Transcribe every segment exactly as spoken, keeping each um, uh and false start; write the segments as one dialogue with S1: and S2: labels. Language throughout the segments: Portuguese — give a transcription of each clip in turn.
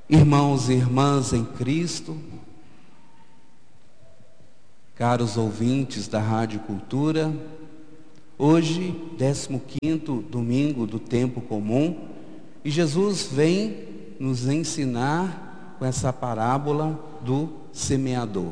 S1: Irmãos e irmãs em Cristo, caros ouvintes da Rádio Cultura, hoje, décimo quinto domingo do tempo comum, e Jesus vem nos ensinar com essa parábola do semeador.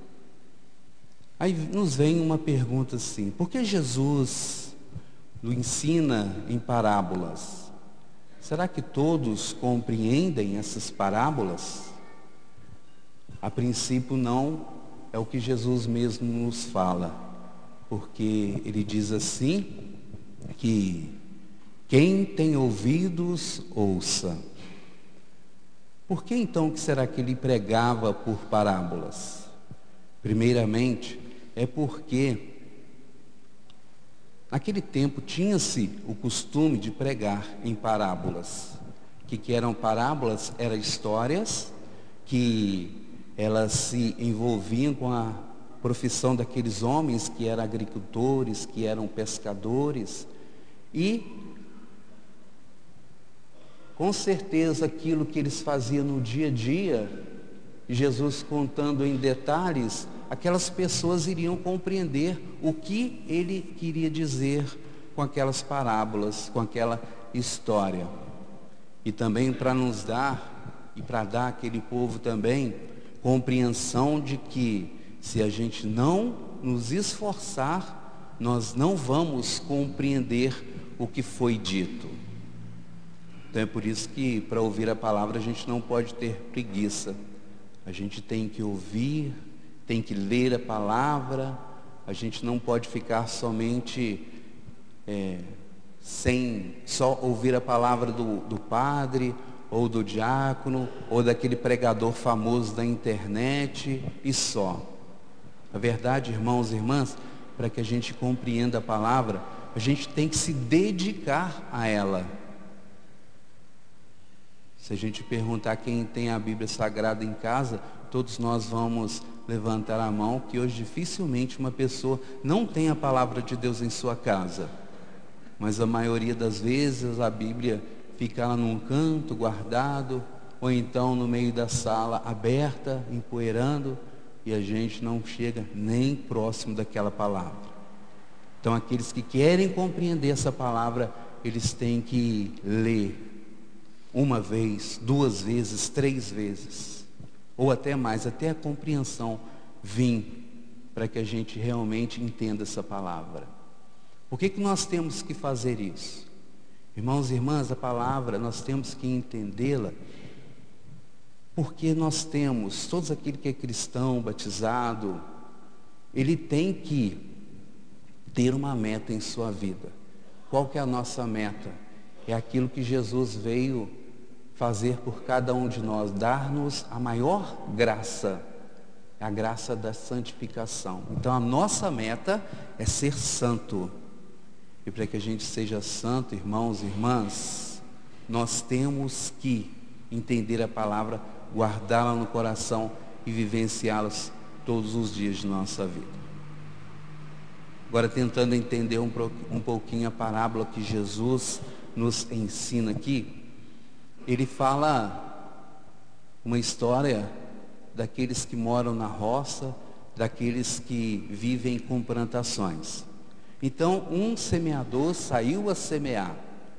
S1: Aí nos vem uma pergunta assim: por que Jesus nos ensina em parábolas? Será que todos compreendem essas parábolas? A princípio não, é o que Jesus mesmo nos fala, porque ele diz assim, que quem tem ouvidos, ouça. Por que então que será que ele pregava por parábolas? Primeiramente, é porque naquele tempo tinha-se o costume de pregar em parábolas. O que, que eram parábolas? Eram histórias que elas se envolviam com a profissão daqueles homens que eram agricultores, que eram pescadores. E, com certeza, aquilo que eles faziam no dia a dia, Jesus contando em detalhes, aquelas pessoas iriam compreender o que ele queria dizer com aquelas parábolas, com aquela história. E também para nos dar, e para dar àquele povo também, compreensão de que se a gente não nos esforçar, nós não vamos compreender o que foi dito. Então é por isso que para ouvir a palavra a gente não pode ter preguiça. A gente tem que ouvir, tem que ler a palavra, a gente não pode ficar somente é, sem só ouvir a palavra do, do padre, ou do diácono, ou daquele pregador famoso da internet e só. A verdade, irmãos e irmãs, para que a gente compreenda a palavra, a gente tem que se dedicar a ela. Se a gente perguntar quem tem a Bíblia Sagrada em casa, todos nós vamos levantar a mão, que hoje dificilmente uma pessoa não tem a palavra de Deus em sua casa. Mas a maioria das vezes a Bíblia fica lá num canto, guardado, ou então no meio da sala, aberta, empoeirando, e a gente não chega nem próximo daquela palavra. Então aqueles que querem compreender essa palavra, eles têm que ler uma vez, duas vezes, três vezes, ou até mais, até a compreensão vir, para que a gente realmente entenda essa palavra. Por que que nós temos que fazer isso? Irmãos e irmãs, a palavra, nós temos que entendê-la, porque nós temos, todos aquele que é cristão, batizado, ele tem que ter uma meta em sua vida. Qual que é a nossa meta? É aquilo que Jesus veio fazer por cada um de nós, dar-nos a maior graça, a graça da santificação. Então a nossa meta é ser santo. E para que a gente seja santo, irmãos e irmãs, nós temos que entender a palavra, guardá-la no coração e vivenciá-las todos os dias de nossa vida. Agora, tentando entender um, um pouquinho a parábola que Jesus nos ensina aqui, ele fala uma história daqueles que moram na roça, daqueles que vivem com plantações. Então, um semeador saiu a semear.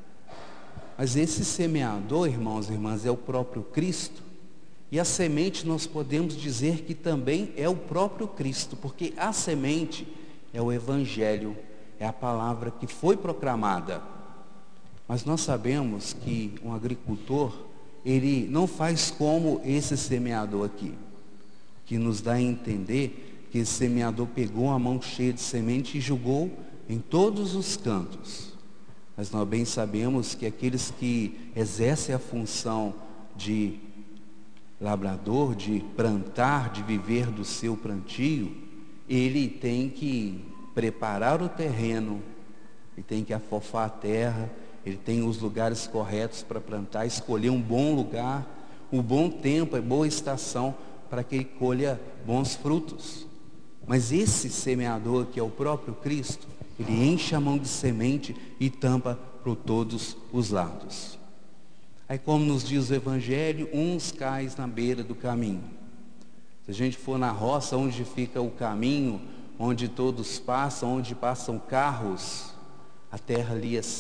S1: Mas esse semeador, irmãos e irmãs, é o próprio Cristo. E a semente nós podemos dizer que também é o próprio Cristo, porque a semente é o Evangelho, é a palavra que foi proclamada. Mas nós sabemos que um agricultor, ele não faz como esse semeador aqui, que nos dá a entender que esse semeador pegou a mão cheia de semente e jogou em todos os cantos. Mas nós bem sabemos que aqueles que exercem a função de labrador, de plantar, de viver do seu plantio, ele tem que preparar o terreno, ele tem que afofar a terra, ele tem os lugares corretos para plantar, escolher um bom lugar, um bom tempo, a boa estação, para que ele colha bons frutos. Mas esse semeador, que é o próprio Cristo, ele enche a mão de semente e tampa por todos os lados. Aí, como nos diz o Evangelho, uns caem na beira do caminho. Se a gente for na roça, onde fica o caminho, onde todos passam, onde passam carros, a terra ali é